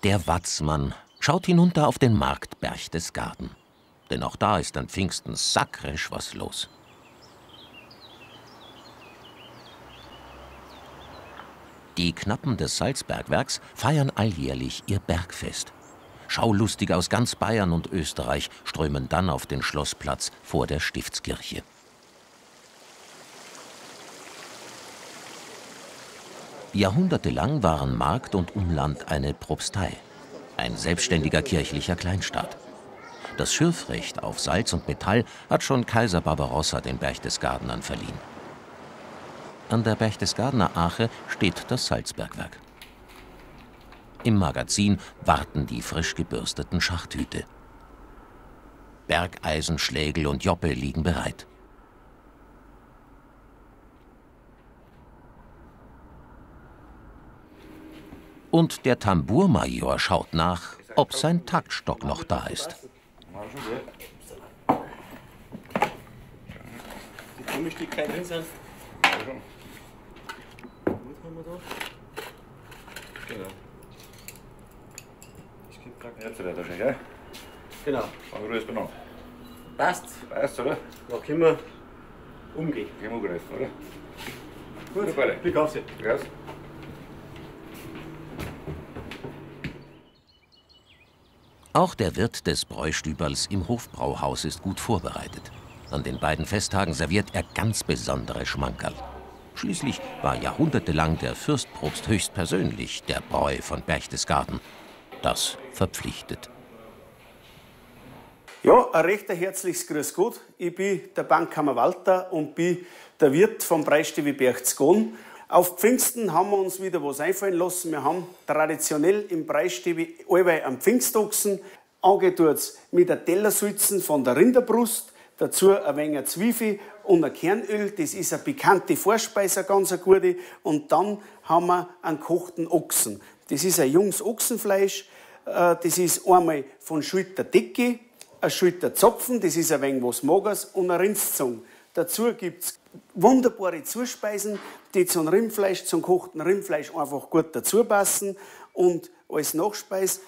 Der Watzmann schaut hinunter auf den Markt Berchtesgaden. Denn auch da ist an Pfingsten sakrisch was los. Die Knappen des Salzbergwerks feiern alljährlich ihr Bergfest. Schaulustige aus ganz Bayern und Österreich strömen dann auf den Schlossplatz vor der Stiftskirche. Jahrhundertelang waren Markt und Umland eine Propstei, ein selbstständiger kirchlicher Kleinstaat. Das Schürfrecht auf Salz und Metall hat schon Kaiser Barbarossa den Berchtesgadenern verliehen. An der Berchtesgadener Ache steht das Salzbergwerk. Im Magazin warten die frisch gebürsteten Schachthüte. Bergeisen, Schlägel und Joppe liegen bereit. Und der Tambourmajor schaut nach, ob sein Taktstock noch da ist. Die Gummistücke drin sind. Gut haben wir da. Genau. Jetzt wird er schon, gell? Genau. Aber du hast benannt. Passt. Passt, oder? Da können wir umgehen. Gehen wir greifen, oder? Gut, beide. Glück auf Sie. Ja. Auch der Wirt des Bräustüberls im Hofbrauhaus ist gut vorbereitet. An den beiden Festtagen serviert er ganz besondere Schmankerl. Schließlich war jahrhundertelang der Fürstpropst höchstpersönlich der Bräu von Berchtesgaden. Das verpflichtet. Ja, ein recht herzliches Grüß Gott. Ich bin der Bankhammer Walter und bin der Wirt vom Bräustübli Berchtesgaden. Auf Pfingsten haben wir uns wieder was einfallen lassen. Wir haben traditionell im Bräustübli allweil einen Pfingstochsen. Angetut mit der Tellersulzen von der Rinderbrust. Dazu ein wenig Zwiebel und ein Kernöl. Das ist eine pikante Vorspeise, eine ganz gute. Und dann haben wir einen gekochten Ochsen. Das ist ein junges Ochsenfleisch. Das ist einmal von Schulter Decke, ein Schulter Zapfen, das ist ein wenig was Mageres, und eine Rindszunge. Dazu gibt es wunderbare Zuspeisen, die zum Rindfleisch, zum gekochten Rindfleisch einfach gut dazu passen. Und als Nachspeis